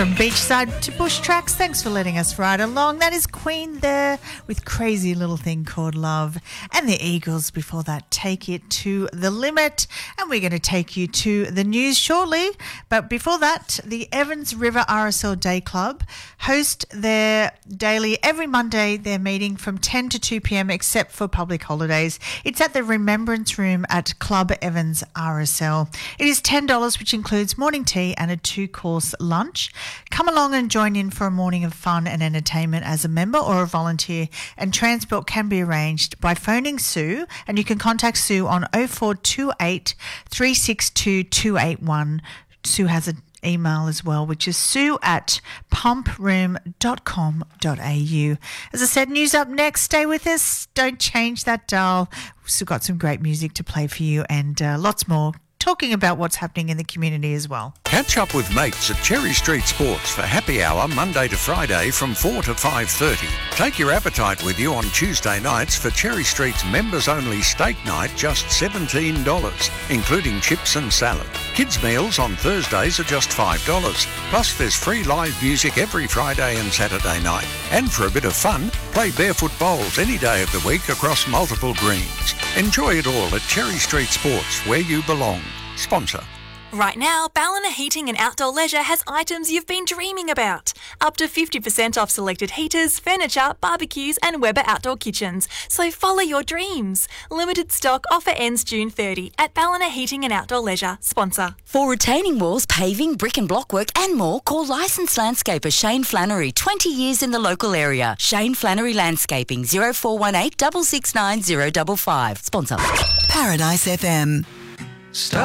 From beachside to bush tracks, thanks for letting us ride along. That is Queen there with Crazy Little Thing Called Love. And the Eagles before that, Take It to the Limit. And we're going to take you to the news shortly. But before that, the Evans River RSL Day Club host their daily, every Monday, their meeting from 10 to 2 p.m. except for public holidays. It's at the Remembrance Room at Club Evans RSL. It is $10, which includes morning tea and a 2-course lunch. Come along and join in for a morning of fun and entertainment as a member or a volunteer, and transport can be arranged by phoning Sue, and you can contact Sue on 0428 362 281. Sue has an email as well, which is sue@pumproom.com.au. As I said, news up next. Stay with us. Don't change that dial. We've still got some great music to play for you and lots more, talking about what's happening in the community as well. Catch up with mates at Cherry Street Sports for happy hour Monday to Friday from 4 to 5:30. Take your appetite with you on Tuesday nights for Cherry Street's members-only steak night, just $17, including chips and salad. Kids' meals on Thursdays are just $5. Plus, there's free live music every Friday and Saturday night. And for a bit of fun, play barefoot bowls any day of the week across multiple greens. Enjoy it all at Cherry Street Sports, where you belong. Sponsor. Right now, Ballina Heating and Outdoor Leisure has items you've been dreaming about. Up to 50% off selected heaters, furniture, barbecues and Weber outdoor kitchens. So follow your dreams. Limited stock offer ends June 30 at Ballina Heating and Outdoor Leisure. Sponsor. For retaining walls, paving, brick and block work and more, call licensed landscaper Shane Flannery, 20 years in the local area. Shane Flannery Landscaping, 0418 669 055. Sponsor. Paradise FM.